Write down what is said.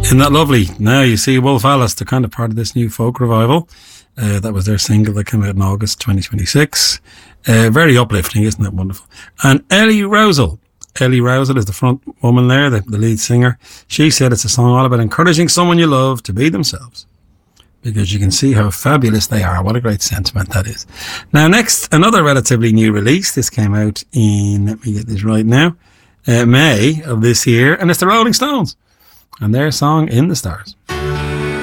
Isn't that lovely? Now you see Wolf Alice, they're kind of part of this new folk revival. That was their single that came out in August 2026. Very uplifting, isn't it wonderful? And Ellie Rousel. Ellie Rousel is the front woman there, the lead singer. She said it's a song all about encouraging someone you love to be themselves, because you can see how fabulous they are. What a great sentiment that is. Now next, another relatively new release. This came out in, let me get this right now, May of this year, and it's the Rolling Stones and their song In the Stars.